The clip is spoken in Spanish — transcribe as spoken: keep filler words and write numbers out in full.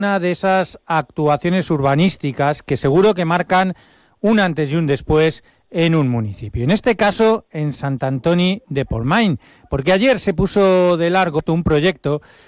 una de esas actuaciones urbanísticas que seguro que marcan un antes y un después en un municipio. En este caso, en Sant Antoni de Portmany, porque ayer se puso de largo un proyecto